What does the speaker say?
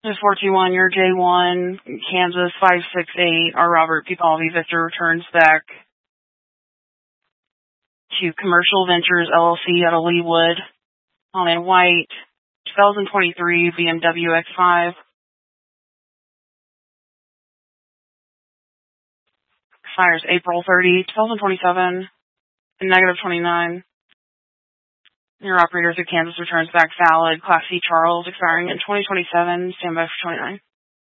There's 421, your J1, Kansas 568, our Robert P. Paulvey Victor returns back to Commercial Ventures LLC out of Leewood. On white, 2023 BMW X5. Expires April 30, 2027, and -29. Your operator through Kansas returns back valid. Class C Charles expiring in 2027. Stand by for 29.